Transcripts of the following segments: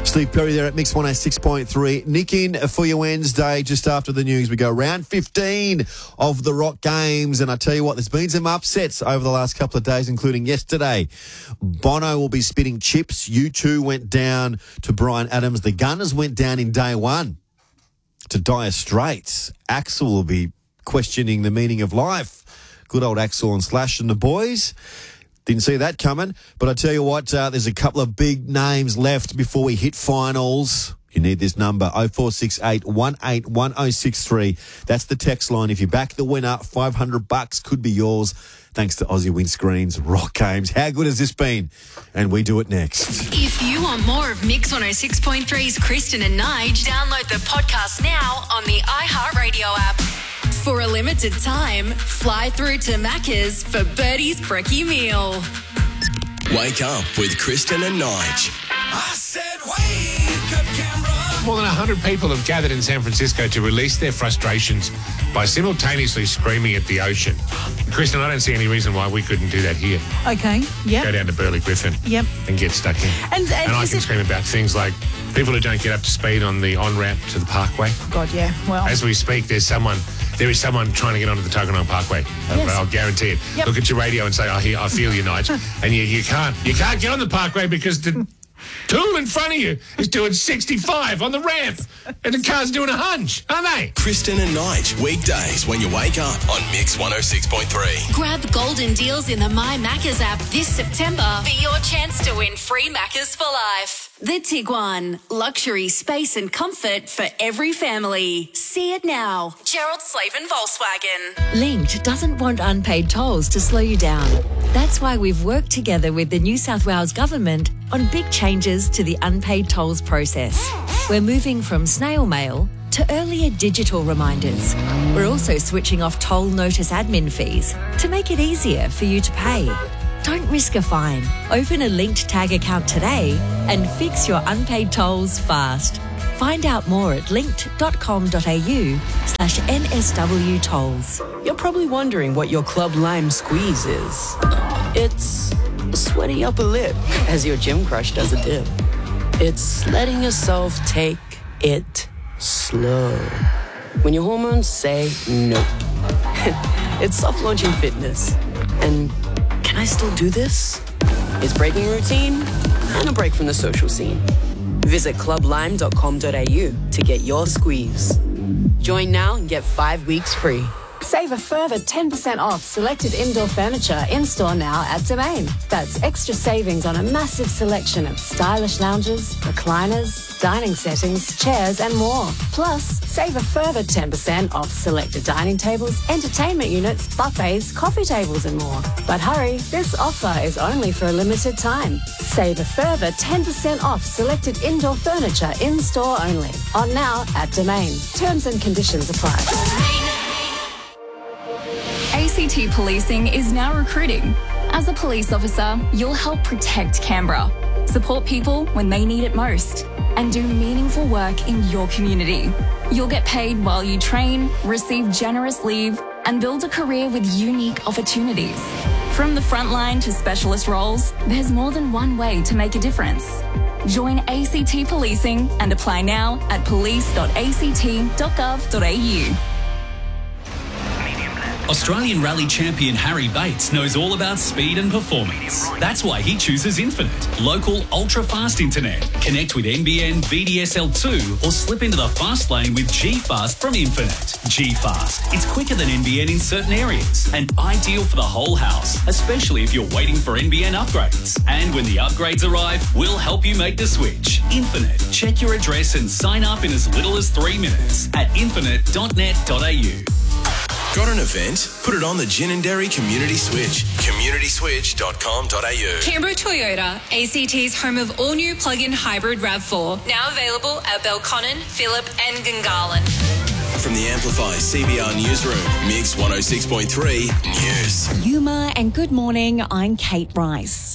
Steve Perry there at Mix 106.3. Nick in for your Wednesday. Just after the news, we go round 15 of the Rock Games. And I tell you what, there's been some upsets over the last couple of days, including yesterday. Bono will be spitting chips. U2 went down to Bryan Adams. The Gunners went down in day one to Dire Straits. Axl will be questioning the meaning of life. Good old Axl and Slash and the boys. Didn't see that coming. But I tell you what, there's a couple of big names left before we hit finals. You need this number, 0468 181063. That's the text line. If you back the winner, $500 could be yours. Thanks to Aussie Windscreens Rock Games. How good has this been? And we do it next. If you want more of Mix 106.3's Kristen and Nige, download the podcast now on the iHeartRadio app. For a limited time, fly through to Macca's for Birdie's Brekkie Meal. Wake up with Kristen and Nige. I said wake up, Canberra. More than 100 people have gathered in San Francisco to release their frustrations by simultaneously screaming at the ocean. Kristen, I don't see any reason why we couldn't do that here. Okay, yep. Go down to Burley Griffin and get stuck in. And I can scream about things like people who don't get up to speed on the on-ramp to the Parkway. God, yeah, well. As we speak, there is someone trying to get onto the Tuggeranong Parkway. Yes. I'll guarantee it. Yep. Look at your radio and say, I feel you, Nige. And you can't get on the Parkway because the tool in front of you is doing 65 on the ramp and the car's doing a hunch, aren't they? Kristen and Nige, weekdays when you wake up on Mix 106.3. Grab golden deals in the My Macca's app this September for your chance to win free Macca's for life. The Tiguan. Luxury, space and comfort for every family. See it now. Gerald Slavin Volkswagen. Linked doesn't want unpaid tolls to slow you down. That's why we've worked together with the New South Wales Government on big changes to the unpaid tolls process. We're moving from snail mail to earlier digital reminders. We're also switching off toll notice admin fees to make it easier for you to pay. Don't risk a fine. Open a Linked Tag account today and fix your unpaid tolls fast. Find out more at linked.com.au/NSW tolls. You're probably wondering what your Club Lime squeeze is. It's a sweaty upper lip as your gym crush does a dip. It's letting yourself take it slow when your hormones say no. It's soft launching fitness. And can I still do this? It's breaking routine and a break from the social scene. Visit clublime.com.au to get your squeeze. Join now and get 5 weeks free. Save a further 10% off selected indoor furniture in-store now at Domain. That's extra savings on a massive selection of stylish lounges, recliners, dining settings, chairs and more. Plus, save a further 10% off selected dining tables, entertainment units, buffets, coffee tables and more. But hurry, this offer is only for a limited time. Save a further 10% off selected indoor furniture in-store only. On now at Domain. Terms and conditions apply. ACT Policing is now recruiting. As a police officer, you'll help protect Canberra, support people when they need it most, and do meaningful work in your community. You'll get paid while you train, receive generous leave, and build a career with unique opportunities. From the front line to specialist roles, there's more than one way to make a difference. Join ACT Policing and apply now at police.act.gov.au. Australian rally champion Harry Bates knows all about speed and performance. That's why he chooses Infinite, local ultra-fast internet. Connect with NBN VDSL2 or slip into the fast lane with G-Fast from Infinite. G-Fast. It's quicker than NBN in certain areas and ideal for the whole house, especially if you're waiting for NBN upgrades. And when the upgrades arrive, we'll help you make the switch. Infinite. Check your address and sign up in as little as 3 minutes at infinite.net.au. Got an event? Put it on the Gin and Dairy Community Switch. communityswitch.com.au. Canberra Toyota, ACT's home of all new plug-in hybrid RAV4. Now available at Belconnen, Phillip and Gungahlin. From the Amplify CBR Newsroom, Mix 106.3 News. Yuma and good morning, I'm Kate Rice.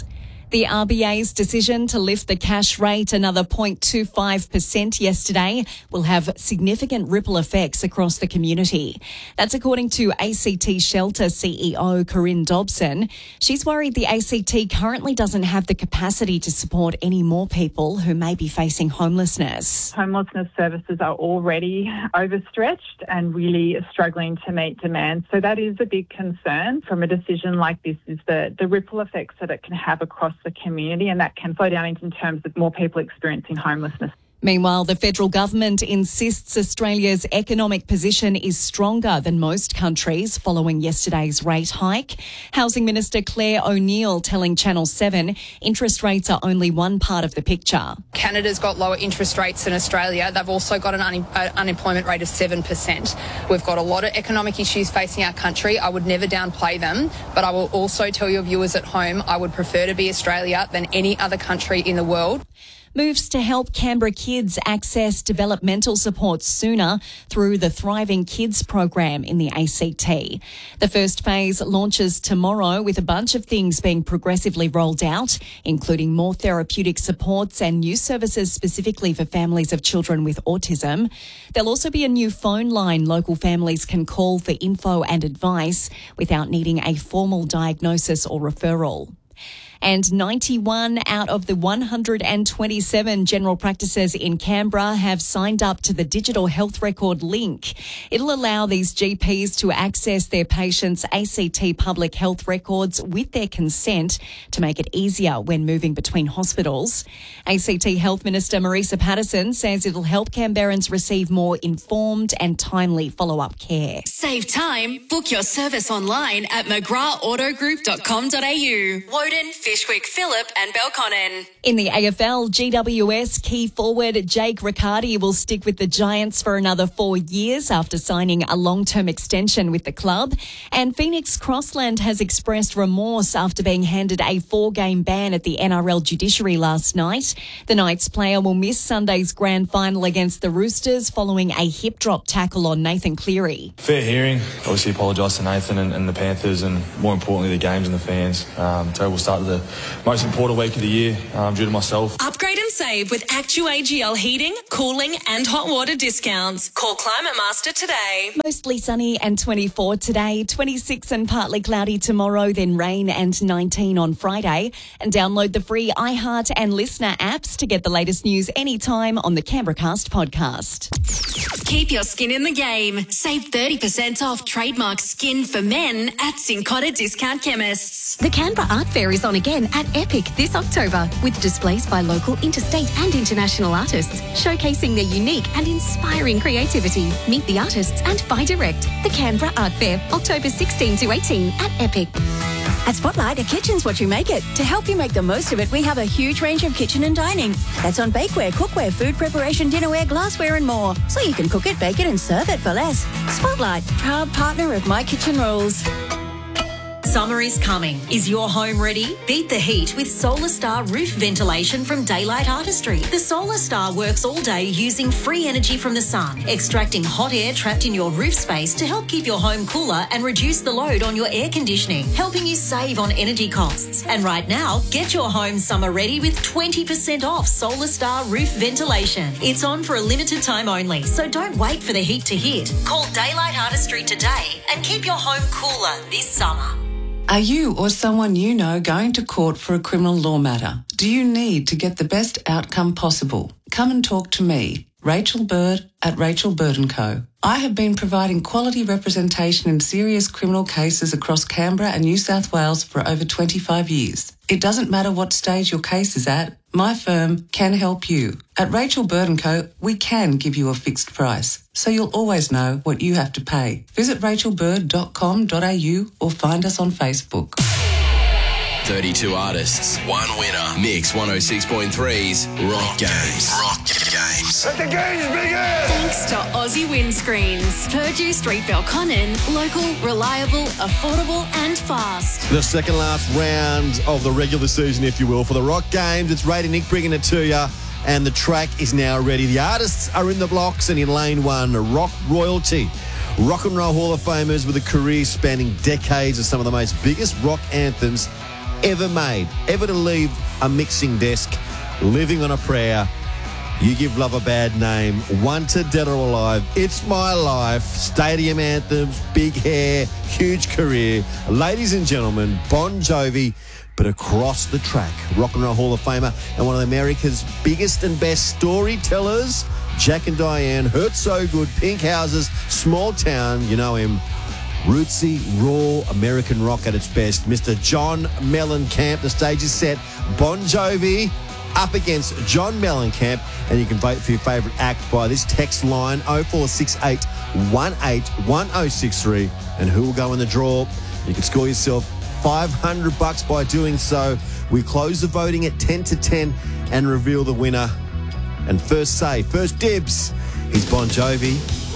The RBA's decision to lift the cash rate another 0.25% yesterday will have significant ripple effects across the community. That's according to ACT Shelter CEO Corinne Dobson. She's worried the ACT currently doesn't have the capacity to support any more people who may be facing homelessness. Homelessness services are already overstretched and really struggling to meet demand. So that is a big concern from a decision like this, is the ripple effects that it can have across the community, and that can flow down in terms of more people experiencing homelessness. Meanwhile, the federal government insists Australia's economic position is stronger than most countries following yesterday's rate hike. Housing Minister Claire O'Neill telling Channel 7 interest rates are only one part of the picture. Canada's got lower interest rates than Australia. They've also got an unemployment rate of 7%. We've got a lot of economic issues facing our country. I would never downplay them, but I will also tell your viewers at home, I would prefer to be Australia than any other country in the world. Moves to help Canberra kids access developmental support sooner through the Thriving Kids program in the ACT. The first phase launches tomorrow, with a bunch of things being progressively rolled out, including more therapeutic supports and new services specifically for families of children with autism. There'll also be a new phone line local families can call for info and advice without needing a formal diagnosis or referral. And 91 out of the 127 general practices in Canberra have signed up to the Digital Health Record link. It'll allow these GPs to access their patients' ACT public health records with their consent to make it easier when moving between hospitals. ACT Health Minister Marisa Patterson says it'll help Canberrans receive more informed and timely follow-up care. Save time. Book your service online at mcgrathautogroup.com.au. Woden, Fishwick, Phillip and Belconnen. In the AFL, GWS key forward Jake Riccardi will stick with the Giants for another 4 years after signing a long-term extension with the club. And Phoenix Crossland has expressed remorse after being handed a 4-game ban at the NRL judiciary last night. The Knights player will miss Sunday's grand final against the Roosters following a hip-drop tackle on Nathan Cleary. Fair hearing. Obviously apologise to Nathan and the Panthers, and more importantly the games and the fans. Terrible start to the most important week of the year due to myself. Upgrade and save with ActuAGL heating, cooling and hot water discounts. Call Climate Master today. Mostly sunny and 24 today, 26 and partly cloudy tomorrow, then rain and 19 on Friday. And download the free iHeart and Listener apps to get the latest news anytime on the Canberracast podcast. Keep your skin in the game. Save 30% off trademark skin for men at Cincotta Discount Chemists. The Canberra Art Fair is on again at Epic this October, with displays by local, interstate and international artists showcasing their unique and inspiring creativity. Meet the artists and buy direct. The Canberra Art Fair, October 16 to 18 at Epic. At Spotlight, a kitchen's what you make it. To help you make the most of it, we have a huge range of kitchen and dining. That's on bakeware, cookware, food preparation, dinnerware, glassware and more. So you can cook it, bake it and serve it for less. Spotlight, proud partner of My Kitchen Rules. Summer is coming. Is your home ready? Beat the heat with Solar Star roof ventilation from Daylight Artistry. The Solar Star works all day using free energy from the sun, extracting hot air trapped in your roof space to help keep your home cooler and reduce the load on your air conditioning, helping you save on energy costs. And right now, get your home summer ready with 20% off Solar Star roof ventilation. It's on for a limited time only, so don't wait for the heat to hit. Call Daylight Artistry today and keep your home cooler this summer. Are you or someone you know going to court for a criminal law matter? Do you need to get the best outcome possible? Come and talk to me, Rachel Bird at Rachel Bird & Co. I have been providing quality representation in serious criminal cases across Canberra and New South Wales for over 25 years. It doesn't matter what stage your case is at, my firm can help you. At Rachel Bird & Co, we can give you a fixed price, so you'll always know what you have to pay. Visit rachelbird.com.au or find us on Facebook. 32 artists, one winner. Mix 106.3's Rock Games. Rock Games. Let the games begin! Thanks to Aussie Windscreens. Purdue Street, Belconnen. Local, reliable, affordable and fast. The second last round of the regular season, if you will, for the Rock Games. It's Ray and Nick bringing it to you, and the track is now ready. The artists are in the blocks, and in lane one, rock royalty. Rock and Roll Hall of Famers with a career spanning decades of some of the most biggest rock anthems ever made, ever to leave a mixing desk, living on a prayer. You give love a bad name, wanted, dead or alive. It's My Life, stadium anthems, big hair, huge career. Ladies and gentlemen, Bon Jovi, but across the track, Rock and Roll Hall of Famer and one of America's biggest and best storytellers, Jack and Diane, Hurt So Good, Pink Houses, Small Town, you know him. Rootsy, raw American rock at its best. Mr. John Mellencamp, the stage is set. Bon Jovi up against John Mellencamp, and you can vote for your favourite act by this text line 0468 181063. And who will go in the draw? You can score yourself $500 by doing so. We close the voting at 10 to 10 and reveal the winner. And first dibs is Bon Jovi.